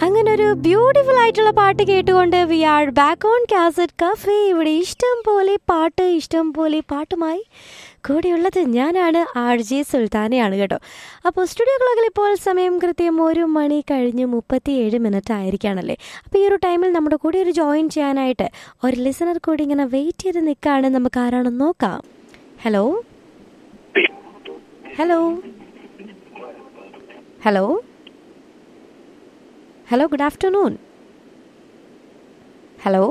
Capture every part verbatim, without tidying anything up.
അങ്ങനെ ഒരു ബ്യൂട്ടിഫുൾ ആയിട്ടുള്ള പാട്ട് കേട്ടുകൊണ്ട് V are back on cassette cafe. ഇവിടെ ഇഷ്ടം പോലെ പാട്ട്, ഇഷ്ടം പോലെ പാട്ടുമായി കൂടെയുള്ളത് ഞാനാണ്, ആർ ജെ സുൽത്താനയാണ് കേട്ടോ. അപ്പോൾ സ്റ്റുഡിയോ ക്ലോക്കിൽ ഇപ്പോൾ സമയം കൃത്യം ഒരു മണി കഴിഞ്ഞ് മുപ്പത്തി ഏഴ് മിനിറ്റ് ആയിരിക്കുകയാണല്ലേ. അപ്പോൾ ഈ ഒരു ടൈമിൽ നമ്മുടെ കൂടെ ഒരു ജോയിൻ ചെയ്യാനായിട്ട് ഒരു ലിസണർ കൂടി ഇങ്ങനെ വെയിറ്റ് ചെയ്ത് നിൽക്കുകയാണ്. നമുക്ക് ആരാണെന്ന് നോക്കാം. Hello hello hello hello good afternoon. Hello.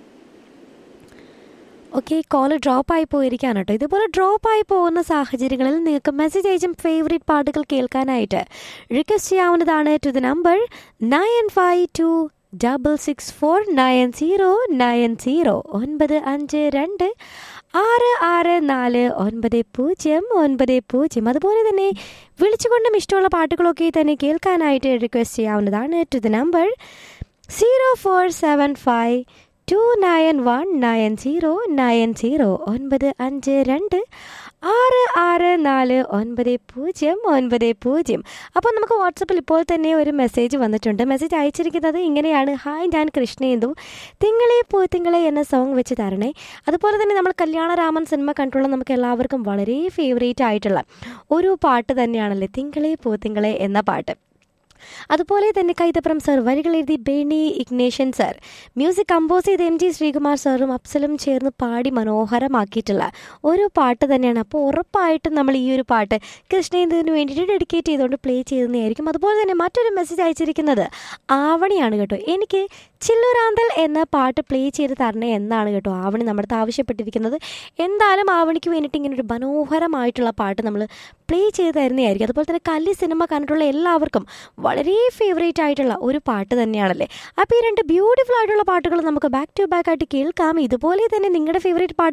Okay, call ഡ്രോപ്പായി പോയിരിക്കുകയാണ് കേട്ടോ. ഇതുപോലെ ഡ്രോപ്പായി പോകുന്ന സാഹചര്യങ്ങളിൽ നിങ്ങൾക്ക് മെസ്സേജ് അയച്ചും ഫേവറേറ്റ് പാട്ടുകൾ കേൾക്കാനായിട്ട് റിക്വസ്റ്റ് ചെയ്യാവുന്നതാണ് to the number nine five to double six four nine zero nine zero ഒൻപത് അഞ്ച് രണ്ട് ആറ് ആറ് നാല് ഒൻപത് പൂജ്യം ഒൻപത് പൂജ്യം. അതുപോലെ തന്നെ വിളിച്ചുകൊണ്ടും ഇഷ്ടമുള്ള പാട്ടുകളൊക്കെ തന്നെ കേൾക്കാനായിട്ട് റിക്വസ്റ്റ് ചെയ്യാവുന്നതാണ് to the number zero four seven five to nine one nine zero nine zero ഒൻപത് അഞ്ച് രണ്ട് ആറ് ആറ് നാല് ഒൻപത് പൂജ്യം ഒൻപത് പൂജ്യം. അപ്പോൾ നമുക്ക് വാട്സപ്പിൽ ഇപ്പോൾ തന്നെ ഒരു മെസ്സേജ് വന്നിട്ടുണ്ട്. മെസ്സേജ് അയച്ചിരിക്കുന്നത് ഇങ്ങനെയാണ്: ഹായ്, ഞാൻ കൃഷ്ണേന്ദു, തിങ്കളെ പൂത്തിങ്കളെ എന്ന സോങ് വെച്ച് തരണേ. അതുപോലെ തന്നെ നമ്മൾ കല്യാണരാമൻ സിനിമ കണ്ടുള്ള നമുക്ക് എല്ലാവർക്കും വളരെ ഫേവറേറ്റ് ആയിട്ടുള്ള ഒരു പാട്ട് തന്നെയാണല്ലേ തിങ്കളെ പൂത്തിങ്കളെ എന്ന പാട്ട്. അതുപോലെ തന്നെ കൈതപ്രം സർ വരികൾ എഴുതി Berny Ignatian sir, music compose ചെയ്ത് എം ജി ശ്രീകുമാർ സാറും അപ്സലും ചേർന്ന് പാടി മനോഹരമാക്കിയിട്ടുള്ള ഒരു പാട്ട് തന്നെയാണ്. അപ്പോൾ ഉറപ്പായിട്ടും നമ്മൾ ഈ ഒരു പാട്ട് കൃഷ്ണേന്ദുവിന് വേണ്ടിയിട്ട് ഡെഡിക്കേറ്റ് ചെയ്തുകൊണ്ട് പ്ലേ ചെയ്യുന്നതായിരിക്കും. അതുപോലെ തന്നെ മറ്റൊരു മെസ്സേജ് അയച്ചിരിക്കുന്നത് ആവണിയാണ് കേട്ടോ. എനിക്ക് ചില്ലുരാന്തൽ എന്ന പാട്ട് പ്ലേ ചെയ്ത് തരണേ എന്നാണ് കേട്ടോ ആവണി നമ്മുടെ അടുത്ത് ആവശ്യപ്പെട്ടിരിക്കുന്നത്. എന്തായാലും ആവണിക്ക് വേണ്ടിയിട്ട് ഇങ്ങനെ ഒരു മനോഹരമായിട്ടുള്ള പാട്ട് നമ്മൾ പ്ലേ ചെയ്ത് തരുന്നതായിരിക്കും. അതുപോലെ തന്നെ കല്ലി സിനിമ കണ്ടിട്ടുള്ള എല്ലാവർക്കും വളരെ ഫേവറേറ്റ് ആയിട്ടുള്ള ഒരു പാട്ട് തന്നെയാണല്ലേ. അപ്പോൾ ഈ രണ്ട് ബ്യൂട്ടിഫുൾ ആയിട്ടുള്ള പാട്ടുകൾ നമുക്ക് ബാക്ക് ടു ബാക്ക് ആയിട്ട് കേൾക്കാം. ഇതുപോലെ തന്നെ നിങ്ങളുടെ ഫേവറേറ്റ് പാട്ട്